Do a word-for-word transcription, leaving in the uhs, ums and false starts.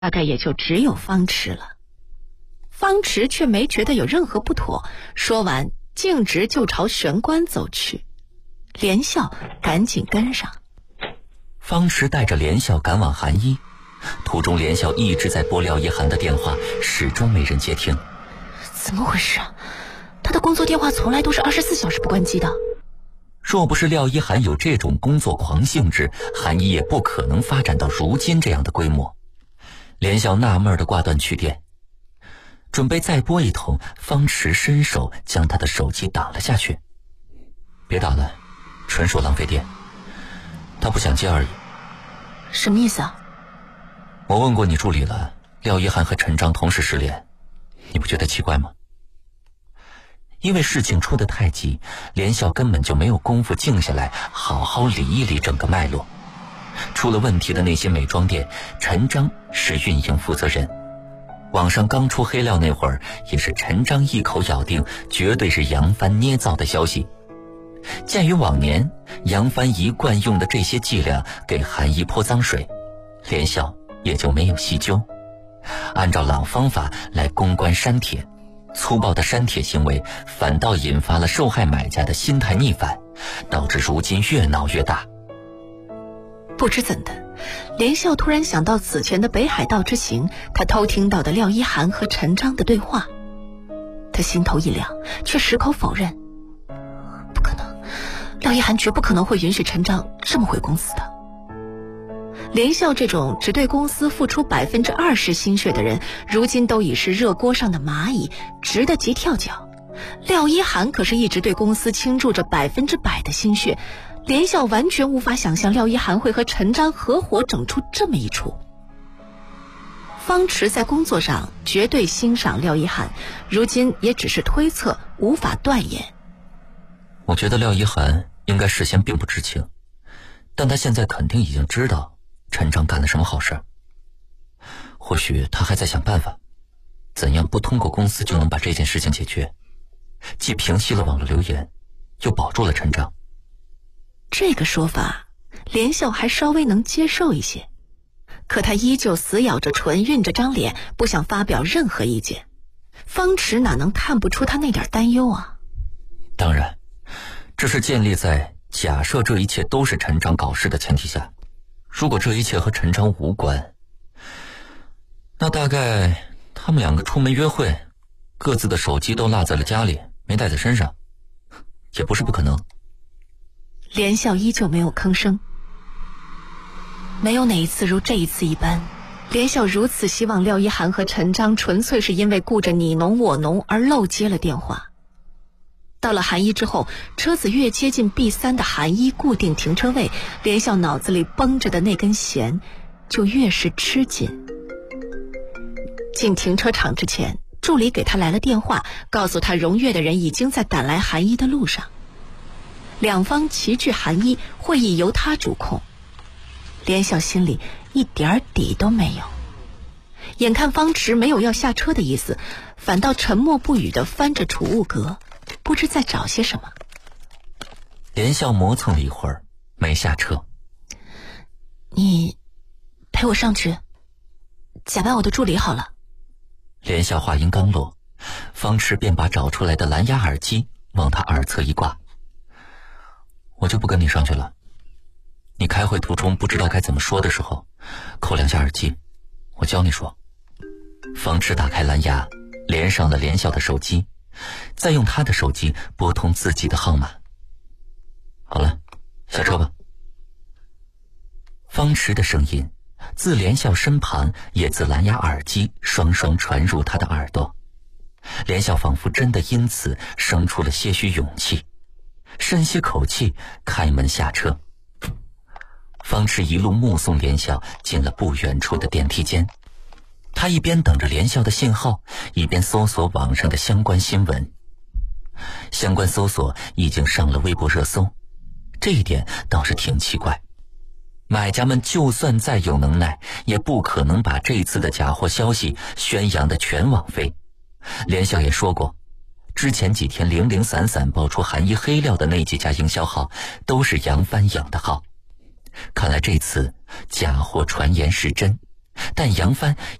大概也就只有方池了。方池却没觉得有任何不妥，说完径直就朝玄关走去。连笑赶紧跟上。 方池带着连笑赶往寒衣，途中连笑一直在拨廖一涵的电话，始终没人接听。 怎么回事啊？他的工作电话从来都是二十四小时不关机的。 若不是廖一涵有这种工作狂性质，寒衣也不可能发展到如今这样的规模。连笑纳闷地挂断去电，准备再拨一通，方池伸手将他的手机挡了下去。别打了，纯属浪费电，他不想接而已。 什么意思啊？ 我问过你助理了，廖一涵和陈章同时失联，你不觉得奇怪吗？因为事情出得太急，连笑根本就没有功夫静下来好好理一理整个脉络。出了问题的那些美妆店，陈章是运营负责人，网上刚出黑料那会儿，也是陈章一口咬定绝对是杨帆捏造的消息。鉴于往年杨帆一贯用的这些伎俩给韩一泼脏水，连笑也就没有细究，按照老方法来公关删帖，粗暴的删帖行为反倒引发了受害买家的心态逆反，导致如今越闹越大。 不知怎的，连笑突然想到此前的北海道之行，他偷听到的廖一涵和陈章的对话。他心头一凉，却矢口否认。不可能，廖一涵绝不可能会允许陈章这么回公司的。连笑这种只对公司付出百分之二十心血的人，如今都已是热锅上的蚂蚁，直得急跳脚。廖一涵可是一直对公司倾注着百分之百的心血，连笑完全无法想象廖一涵会和陈章合伙整出这么一出。方池在工作上绝对欣赏廖一涵，如今也只是推测，无法断言。 我觉得廖一涵应该事先并不知情，但他现在肯定已经知道陈章干了什么好事。或许他还在想办法，怎样不通过公司就能把这件事情解决，既平息了网络流言，又保住了陈章。 这个说法连笑还稍微能接受一些，可他依旧死咬着唇，运着张脸，不想发表任何意见。方池哪能看不出他那点担忧啊？ 当然，这是建立在假设这一切都是陈章搞事的前提下。如果这一切和陈章无关，那大概他们两个出门约会，各自的手机都落在了家里，没带在身上，也不是不可能。 连笑依旧没有吭声。没有哪一次如这一次一般，连笑如此希望廖一涵和陈章纯粹是因为顾着你侬我侬而漏接了电话。到了韩一之后，车子越接近 B 三 的韩一固定停车位，连笑脑子里绷着的那根弦就越是吃紧。进停车场之前，助理给他来了电话，告诉他荣越的人已经在赶来韩一的路上，两方齐聚韩一，会议由他主控。连笑心里一点底都没有，眼看方池没有要下车的意思，反倒沉默不语地翻着储物格，不知在找些什么。 连笑磨蹭了一会儿，没下车。 你陪我上去，假扮我的助理好了。 连笑话音刚落，方池便把找出来的蓝牙耳机往他耳侧一挂。我就不跟你上去了，你开会途中不知道该怎么说的时候，扣两下耳机，我教你说。方池打开蓝牙，连上了连笑的手机，再用他的手机拨通自己的号码。好了，下车吧。方池的声音自连笑身旁，也自蓝牙耳机双双传入他的耳朵。连笑仿佛真的因此生出了些许勇气，深吸口气，开门下车。方池一路目送连笑进了不远处的电梯间，他一边等着连笑的信号，一边搜索网上的相关新闻。相关搜索已经上了微博热搜，这一点倒是挺奇怪。买家们就算再有能耐，也不可能把这次的假货消息宣扬的全网飞。连笑也说过，之前几天零零散散爆出韩一黑料的那几家营销号，都是杨帆养的号。看来这次假货传言是真， 但杨帆